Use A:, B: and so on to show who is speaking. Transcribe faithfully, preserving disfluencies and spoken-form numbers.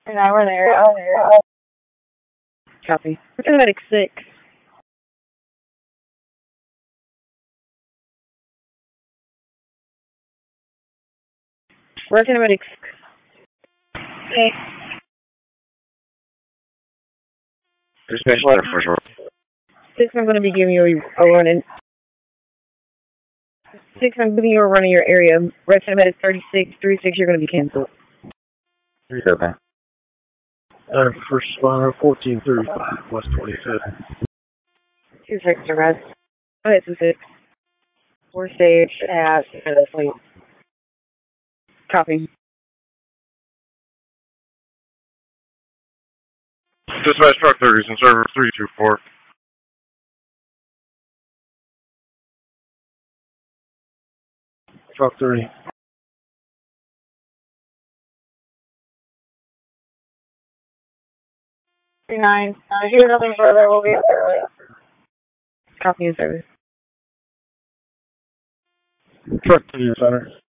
A: Yeah, we're there. Oh, there. Copy. We're to medic six. We're to medic six. Okay.
B: Dispatch letter for sure.
A: Six, I'm going to be giving you a run in. Six, I'm giving you a run in your area. Red Medic thirty-six, three six, you're going to be canceled.
B: Three seven.
C: Uh, first responder, fourteen thirty-five, West twenty-fifth.
A: Two six, arrest. Okay, two six. Four stage at uh, sleep. Copy.
B: Dispatch truck thirties and server three two four.
C: Truck thirty.
A: Three nine. Uh, if you have nothing further, we'll be up there later. Copy and service.
C: Truck thirty, center.